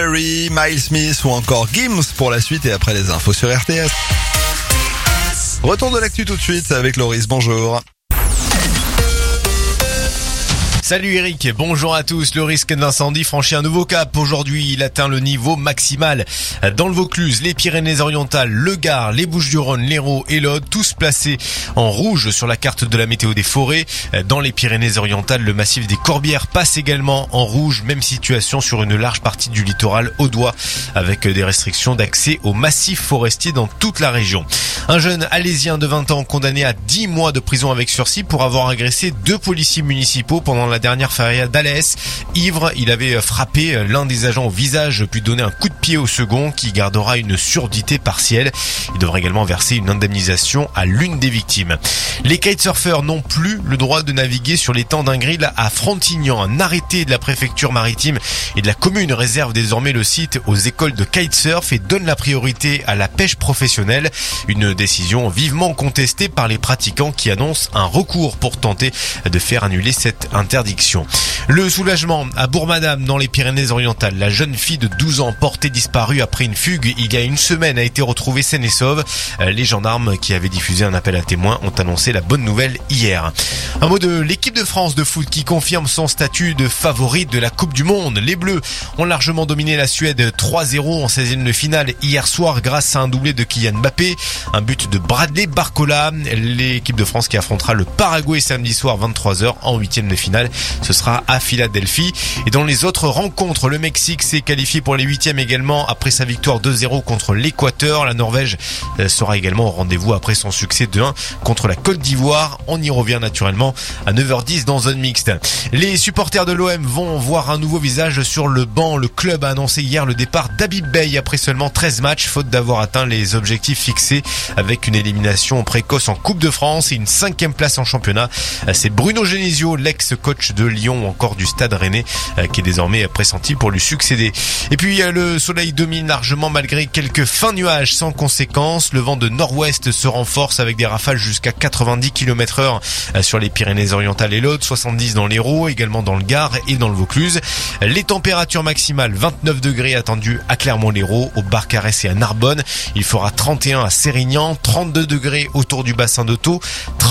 Miles Smith ou encore Gims pour la suite et après les infos sur RTS. Retour de l'actu tout de suite avec Loris, bonjour. Salut Eric, bonjour à tous. Le risque d'incendie franchit un nouveau cap. Aujourd'hui, il atteint le niveau maximal. Dans le Vaucluse, les Pyrénées-Orientales, le Gard, les Bouches-du-Rhône, l'Hérault et l'Aude, tous placés en rouge sur la carte de la météo des forêts. Dans les Pyrénées-Orientales, le massif des Corbières passe également en rouge. Même situation sur une large partie du littoral audois, avec des restrictions d'accès au massif forestier dans toute la région. Un jeune alésien de 20 ans condamné à 10 mois de prison avec sursis pour avoir agressé 2 policiers municipaux pendant la dernière feria d'Alès. Ivre, il avait frappé l'un des agents au visage puis donné un coup de pied au second qui gardera une surdité partielle. Il devra également verser une indemnisation à l'une des victimes. Les kitesurfers n'ont plus le droit de naviguer sur l'étang d'Ingrid à Frontignan. Un arrêté de la préfecture maritime et de la commune réserve désormais le site aux écoles de kitesurf et donne la priorité à la pêche professionnelle. Une décision vivement contestée par les pratiquants qui annoncent un recours pour tenter de faire annuler cette interdiction. Le soulagement à Bourg-Madame dans les Pyrénées-Orientales. La jeune fille de 12 ans portée disparue après une fugue il y a une semaine a été retrouvée saine et sauve. Les gendarmes qui avaient diffusé un appel à témoins ont annoncé la bonne nouvelle hier. Un mot de l'équipe de France de foot qui confirme son statut de favorite de la Coupe du Monde. Les Bleus ont largement dominé la Suède 3-0 en 16e de finale hier soir grâce à un doublé de Kylian Mbappé, un but de Bradley Barcola. L'équipe de France qui affrontera le Paraguay samedi soir 23h en 8e de finale. Ce sera à Philadelphie. Et dans les autres rencontres, le Mexique s'est qualifié pour les 8e également après sa victoire 2-0 contre l'Équateur. La Norvège sera également au rendez-vous après son succès 2-1 contre la Côte d'Ivoire. On y revient naturellement à 9h10 dans zone mixte. Les supporters de l'OM vont voir un nouveau visage sur le banc. Le club a annoncé hier le départ d'Habib Beye après seulement 13 matchs, faute d'avoir atteint les objectifs fixés avec une élimination précoce en Coupe de France et une 5e place en championnat. C'est Bruno Genesio, l'ex-coach de Lyon ou encore du Stade Rennais, qui est désormais pressenti pour lui succéder. Et puis le soleil domine largement malgré quelques fins nuages sans conséquence. Le vent de nord-ouest se renforce avec des rafales jusqu'à 90 km/h sur les Pyrénées-Orientales et l'Aude, 70 dans l'Hérault, également dans le Gard et dans le Vaucluse. Les températures maximales 29 degrés attendues à Clermont-Lérault, au Barcarès et à Narbonne. Il fera 31 à Sérignan, 32 degrés autour du bassin de Thau,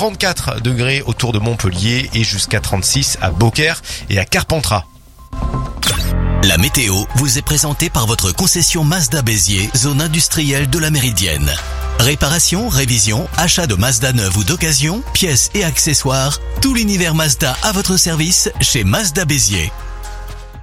34 degrés autour de Montpellier et jusqu'à 36 à Beaucaire et à Carpentras. La météo vous est présentée par votre concession Mazda Béziers, zone industrielle de la Méridienne. Réparation, révision, achat de Mazda neuve ou d'occasion, pièces et accessoires, tout l'univers Mazda à votre service chez Mazda Béziers.